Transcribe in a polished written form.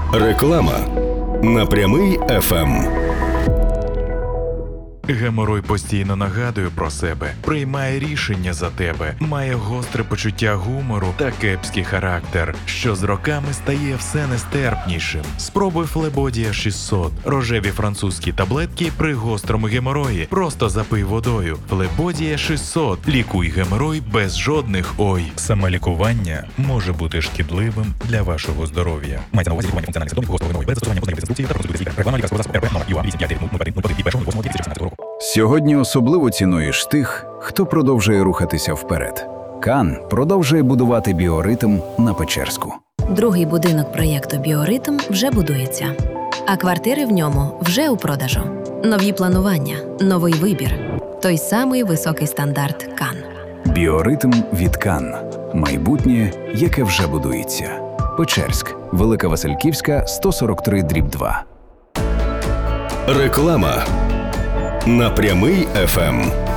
Реклама на прямий ФМ. Геморой постійно нагадує про себе, приймає рішення за тебе, має гостре почуття гумору та кепський характер, що з роками стає все нестерпнішим. Спробуй Флебодія 600. Рожеві французькі таблетки при гострому геморої. Просто запий водою. Флебодія 600. Лікуй геморой без жодних «ой». Самолікування може бути шкідливим для вашого здоров'я. Мається на увазі лікування функціональних симптомів гострого геморою без застосування ознайомлення з інструкцією та консультації лікаря. Реклама лікарського засобу РП номер ЮА-85901 від 1.08.2016 року. Сьогодні особливо цінуєш тих, хто продовжує рухатися вперед. Кан продовжує будувати біоритм на Печерську. Другий будинок проєкту «Біоритм» вже будується, а квартири в ньому вже у продажу. Нові планування, новий вибір. Той самий високий стандарт Кан. Біоритм від Кан. Майбутнє, яке вже будується. Печерськ. Велика Васильківська, 143/2. Реклама на прямий ФМ.